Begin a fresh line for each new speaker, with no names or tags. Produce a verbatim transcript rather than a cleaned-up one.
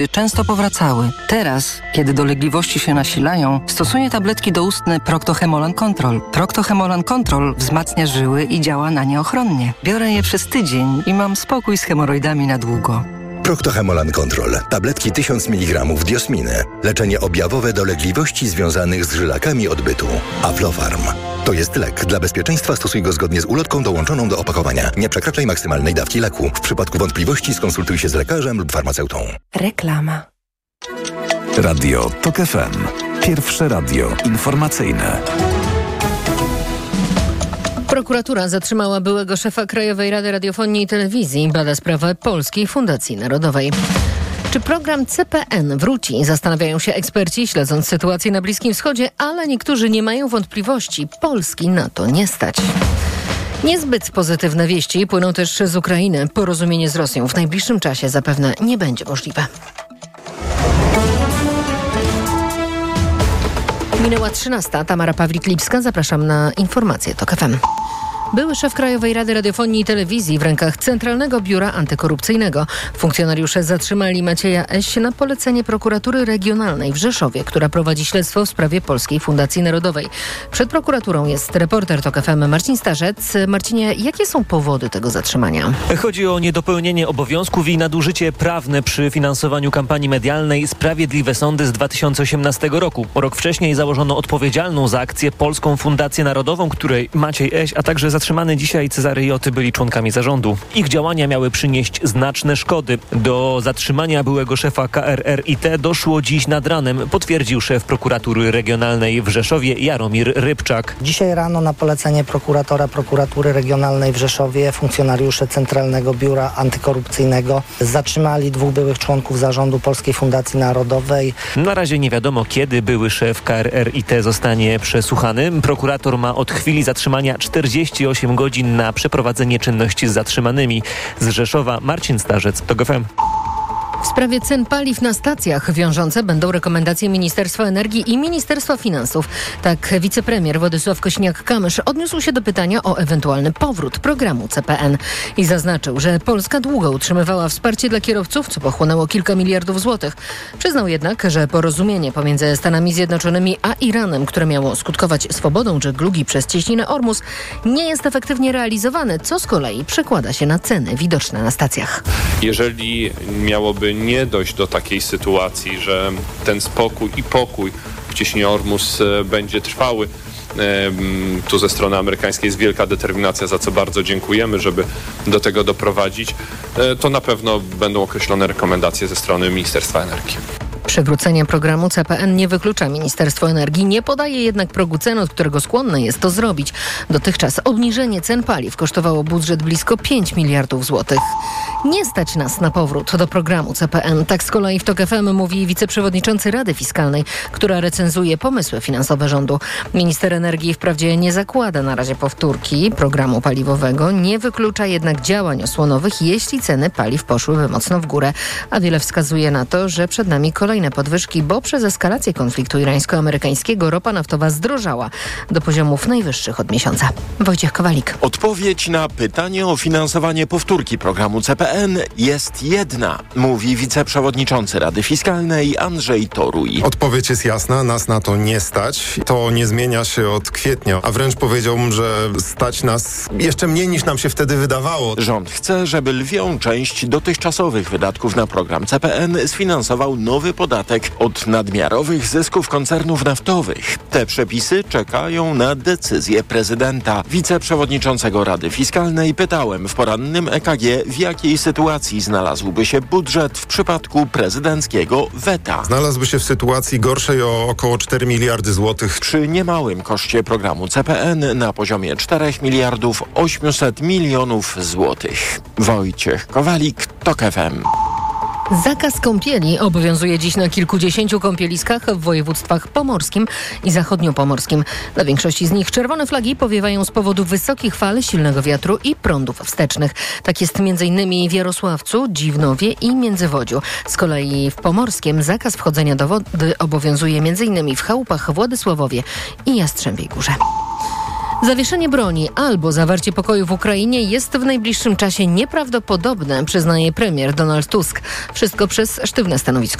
często powracały. Teraz, kiedy dolegliwości się nasilają, stosuję tabletki doustne Procto-Hemolan Control. Procto-Hemolan Control wzmacnia żyły i działa na nie ochronnie. Biorę je przez tydzień i mam spokój z hemoroidami na długo.
Procto-Hemolan Control. Tabletki tysiąc miligramów diosminy. Leczenie objawowe dolegliwości związanych z żylakami odbytu. Aflofarm. To jest lek. Dla bezpieczeństwa stosuj go zgodnie z ulotką dołączoną do opakowania. Nie przekraczaj maksymalnej dawki leku. W przypadku wątpliwości skonsultuj się z lekarzem lub farmaceutą.
Reklama.
Radio TOK F M. Pierwsze radio informacyjne.
Prokuratura zatrzymała byłego szefa Krajowej Rady Radiofonii i Telewizji. Bada sprawę Polskiej Fundacji Narodowej. Czy program C P N wróci? Zastanawiają się eksperci, śledząc sytuację na Bliskim Wschodzie, ale niektórzy nie mają wątpliwości. Polski na to nie stać. Niezbyt pozytywne wieści płyną też z Ukrainy. Porozumienie z Rosją w najbliższym czasie zapewne nie będzie możliwe. Minęła trzynasta. Tamara Pawlik-Lipska. Zapraszam na informacje TOK F M. Były szef Krajowej Rady Radiofonii i Telewizji w rękach Centralnego Biura Antykorupcyjnego. Funkcjonariusze zatrzymali Macieja Eś na polecenie prokuratury regionalnej w Rzeszowie, która prowadzi śledztwo w sprawie Polskiej Fundacji Narodowej. Przed prokuraturą jest reporter TOK F M Marcin Starzec. Marcinie, jakie są powody tego zatrzymania?
Chodzi o niedopełnienie obowiązków i nadużycie prawne przy finansowaniu kampanii medialnej Sprawiedliwe Sądy z dwa tysiące osiemnastego roku. Rok wcześniej założono odpowiedzialną za akcję Polską Fundację Narodową, której Maciej Eś, a także zatrzymany dzisiaj Cezary J. byli członkami zarządu. Ich działania miały przynieść znaczne szkody. Do zatrzymania byłego szefa K R R I T doszło dziś nad ranem, potwierdził szef prokuratury regionalnej w Rzeszowie Jaromir Rybczak.
Dzisiaj rano na polecenie prokuratora prokuratury regionalnej w Rzeszowie funkcjonariusze Centralnego Biura Antykorupcyjnego zatrzymali dwóch byłych członków zarządu Polskiej Fundacji Narodowej.
Na razie nie wiadomo, kiedy były szef K R R I T zostanie przesłuchany. Prokurator ma od chwili zatrzymania czterdzieści osiem godzin na przeprowadzenie czynności z zatrzymanymi. Z Rzeszowa Marcin Starzec, TOK F M.
W sprawie cen paliw na stacjach wiążące będą rekomendacje Ministerstwa Energii i Ministerstwa Finansów. Tak wicepremier Władysław Kosiniak-Kamysz odniósł się do pytania o ewentualny powrót programu C P N i zaznaczył, że Polska długo utrzymywała wsparcie dla kierowców, co pochłonęło kilka miliardów złotych. Przyznał jednak, że porozumienie pomiędzy Stanami Zjednoczonymi a Iranem, które miało skutkować swobodą żeglugi przez cieśninę Ormus, nie jest efektywnie realizowane, co z kolei przekłada się na ceny widoczne na stacjach.
Jeżeli miałoby nie dojść do takiej sytuacji, że ten spokój i pokój w cieśninie Ormus będzie trwały. Tu ze strony amerykańskiej jest wielka determinacja, za co bardzo dziękujemy, żeby do tego doprowadzić. To na pewno będą określone rekomendacje ze strony Ministerstwa Energii.
Przywrócenie programu C P N nie wyklucza Ministerstwo Energii, nie podaje jednak progu cen, od którego skłonne jest to zrobić. Dotychczas obniżenie cen paliw kosztowało budżet blisko pięć miliardów złotych. Nie stać nas na powrót do programu C P N. Tak z kolei w TOK F M mówi wiceprzewodniczący Rady Fiskalnej, która recenzuje pomysły finansowe rządu. Minister energii wprawdzie nie zakłada na razie powtórki programu paliwowego, nie wyklucza jednak działań osłonowych, jeśli ceny paliw poszłyby mocno w górę. A wiele wskazuje na to, że przed nami kolejne podwyżki, bo przez eskalację konfliktu irańsko-amerykańskiego ropa naftowa zdrożała do poziomów najwyższych od miesiąca. Wojciech Kowalik.
Odpowiedź na pytanie o finansowanie powtórki programu C P N jest jedna, mówi wiceprzewodniczący Rady Fiskalnej Andrzej Toruj.
Odpowiedź jest jasna, nas na to nie stać. To nie zmienia się od kwietnia, a wręcz powiedziałbym, że stać nas jeszcze mniej niż nam się wtedy wydawało.
Rząd chce, żeby lwią część dotychczasowych wydatków na program C P N sfinansował nowy podatek od nadmiarowych zysków koncernów naftowych. Te przepisy czekają na decyzję prezydenta. Wiceprzewodniczącego Rady Fiskalnej pytałem w porannym E K G, w jakiej sytuacji znalazłby się budżet w przypadku prezydenckiego weta.
Znalazłby się w sytuacji gorszej o około cztery miliardy złotych.
Przy niemałym koszcie programu C P N na poziomie czterech miliardów osiemset milionów złotych. Wojciech Kowalik, TOK F M.
Zakaz kąpieli obowiązuje dziś na kilkudziesięciu kąpieliskach w województwach pomorskim i zachodniopomorskim. Na większości z nich czerwone flagi powiewają z powodu wysokich fal, silnego wiatru i prądów wstecznych. Tak jest m.in. w Jarosławcu, Dziwnowie i Międzywodziu. Z kolei w Pomorskiem zakaz wchodzenia do wody obowiązuje m.in. w Chałupach, Władysławowie i Jastrzębiej Górze. Zawieszenie broni albo zawarcie pokoju w Ukrainie jest w najbliższym czasie nieprawdopodobne, przyznaje premier Donald Tusk. Wszystko przez sztywne stanowisko